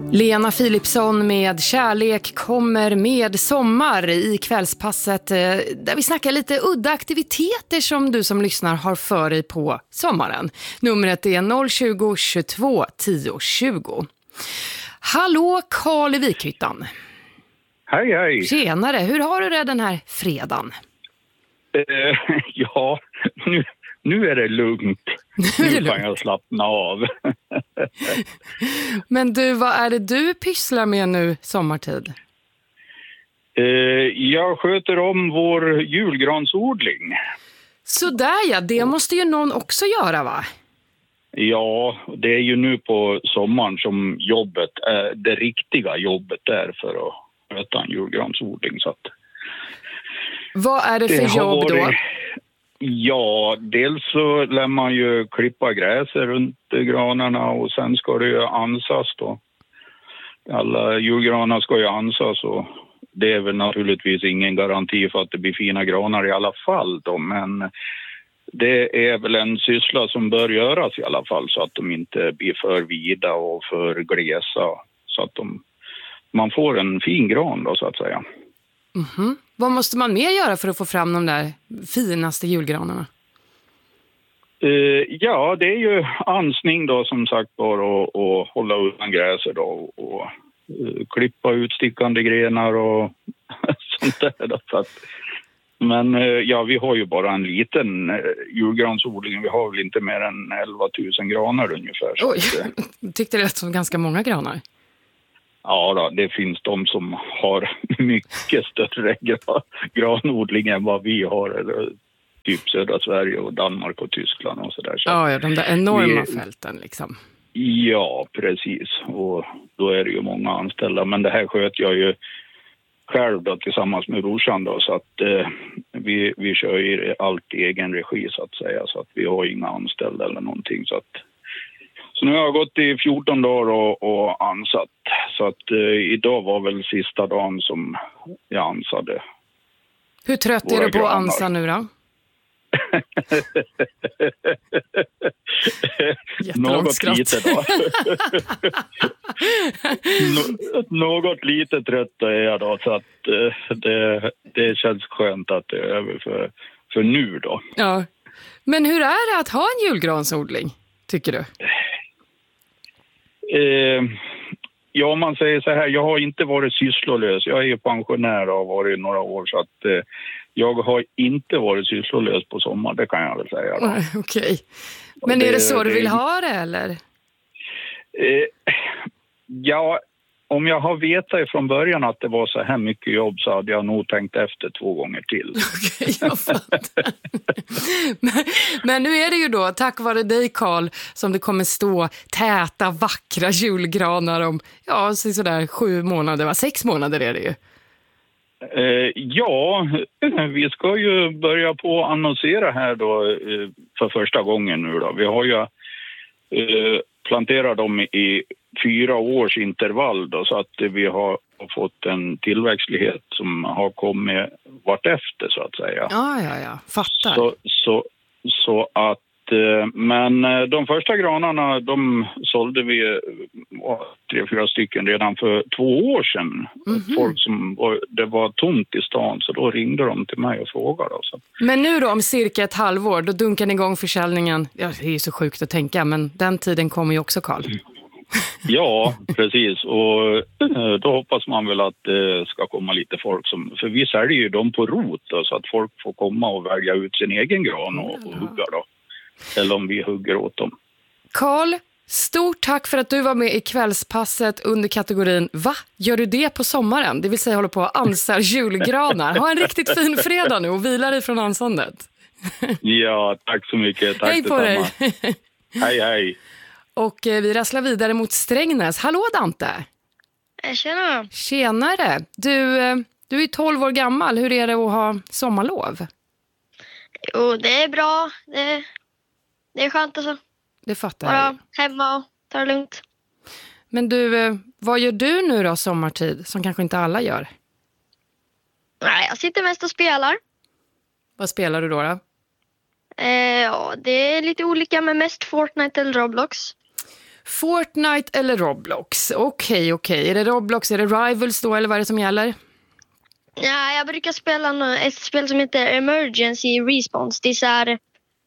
Lena Philipsson med Kärlek kommer med sommar i kvällspasset där vi snackar lite udda aktiviteter som du som lyssnar har för dig på sommaren. Numret är 020 22 10 20. Hallå Karl i Vikhyttan. Hej hej. Tjenare, hur har du det den här fredagen? Ja, nu är det lugnt. Nu kan jag slappna av. Men du, vad är det du pysslar med nu sommartid? Jag sköter om vår julgransodling. Så där ja, det måste ju någon också göra va? Ja, det är ju nu på sommaren som det riktiga jobbet är för att sköta en julgransodling. Så att vad är det för jobb då? Ja, dels så lär man ju klippa gräser runt granarna och sen ska det ju ansas då. Alla julgranar ska ju ansas och det är väl naturligtvis ingen garanti för att det blir fina granar i alla fall då, men det är väl en syssla som bör göras i alla fall så att de inte blir för vida och för glesa så att man får en fin gran då så att säga. Mhm. Vad måste man mer göra för att få fram de där finaste julgranarna? Ja, det är ju ansning då som sagt bara och hålla undan gräser då och klippa ut stickande grenar och sånt där då. Så att, men ja, vi har ju bara en liten julgransodling. Vi har väl inte mer än 11 000 granar ungefär. Oj, jag tyckte det lät som ganska många granar. Ja då, det finns de som har mycket större granodling än vad vi har, eller typ södra Sverige och Danmark och Tyskland och sådär. Så ja, de där enorma fälten liksom. Ja, precis. Och då är det ju många anställda. Men det här sköter jag ju själv då, tillsammans med brorsan då, så att vi kör ju allt i egen regi så att säga. Så att vi har inga anställda eller någonting så att. Så nu har jag gått i 14 dagar och ansatt. Så att idag var väl sista dagen som jag ansade. Hur trött är du på att ansa nu då? Något lite då. Något lite trött är jag då. Så att det känns skönt att det är över för nu då. Ja. Men hur är det att ha en julgransodling, tycker du? Ja, om man säger så här, jag har inte varit sysslolös. Jag är ju pensionär och har varit några år så att jag har inte varit sysslolös på sommar, det kan jag väl säga. Okej. Men är det så du vill ha det eller? Ja, om jag har vetat från början att det var så här mycket jobb så hade jag nog tänkt efter 2 gånger till. Okej, jag fattar. men nu är det ju då, tack vare dig Karl, som det kommer stå täta, vackra julgranar om, ja, sådär 7 månader, 6 månader är det ju. Ja, vi ska ju börja på att annonsera här då för första gången nu då. Vi har ju planterat dem i 4 års intervall då, så att vi har fått en tillväxtlighet som har kommit vartefter så att säga. Ja, fattar. Så att, men de första granarna de sålde vi 3-4 stycken redan för 2 år sedan. Mm-hmm. Folk det var tomt i stan så då ringde de till mig och frågade. Så. Men nu då om cirka ett halvår, då dunkar ni igång försäljningen. Ja, det är ju så sjukt att tänka, men den tiden kommer ju också, Karl. Ja, precis. Och då hoppas man väl att det ska komma lite folk för vi säljer ju dem på rot då, så att folk får komma och välja ut sin egen gran och hugga då. Eller om vi hugger åt dem. Karl, stort tack för att du var med i kvällspasset under kategorin Va? Gör du det på sommaren? Det vill säga håller på att ansar julgranar. Ha en riktigt fin fredag nu och vila dig från ansandet. Ja, tack så mycket. Tack hej på dig. Hej, hej. Och vi rasslar vidare mot Strängnäs. Hallå Dante. Tjena. Tjenare. Du är 12 år gammal. Hur är det att ha sommarlov? Jo, det är bra. Det är skönt alltså. Det fattar jag. Bara hemma och ta det lugnt. Men du, vad gör du nu då sommartid som kanske inte alla gör? Nej, jag sitter mest och spelar. Vad spelar du då? Ja, det är lite olika, men mest Fortnite eller Roblox. Fortnite eller Roblox? Okej. Är det Roblox, är det Rivals då eller vad är det som gäller? Ja, jag brukar spela ett spel som heter Emergency Response. Det är så här,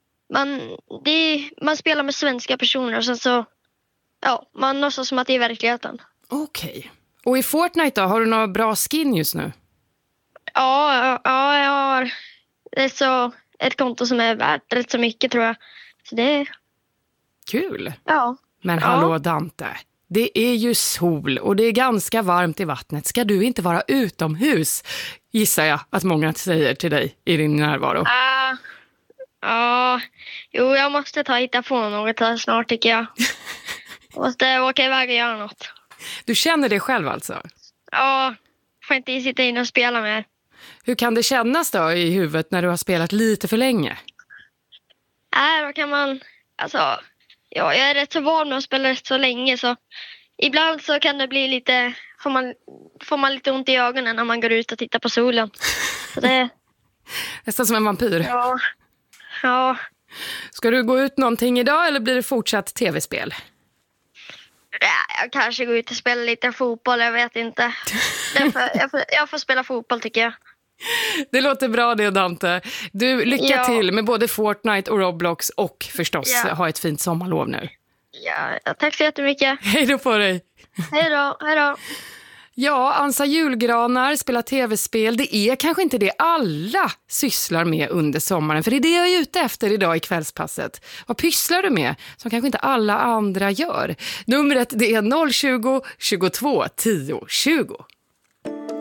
man spelar med svenska personer och sen så, man låtsas som att det är verkligheten. Okej. Och i Fortnite då, har du några bra skin just nu? Ja, jag har ett konto som är värt rätt så mycket tror jag. Så det är... Kul. Ja. Men hallå Dante, det är ju sol och det är ganska varmt i vattnet. Ska du inte vara utomhus? Gissar jag att många säger till dig i din närvaro. Jo, jag måste hitta på något här snart tycker jag. Jag måste åka iväg och göra något. Du känner det själv alltså? Ja, får inte sitta in och spela mer. Hur kan det kännas då i huvudet när du har spelat lite för länge? Då kan man, jag är rätt så van med att spela rätt så länge så ibland så kan det bli lite, får man lite ont i ögonen när man går ut och tittar på solen. Så det... Nästan som en vampyr. Ja. Ska du gå ut någonting idag eller blir det fortsatt tv-spel? Jag kanske går ut och spelar lite fotboll, jag vet inte. Jag får spela fotboll tycker jag. Det låter bra det Dante. Du, lycka till med både Fortnite och Roblox och förstås ha ett fint sommarlov nu. Ja, tack så jättemycket. Hej då på dig. Hej då. Ja, ansa julgranar, spela tv-spel. Det är kanske inte det alla sysslar med under sommaren. För det är det jag är ute efter idag i kvällspasset. Vad pysslar du med som kanske inte alla andra gör? Numret det är 020 22 10 20.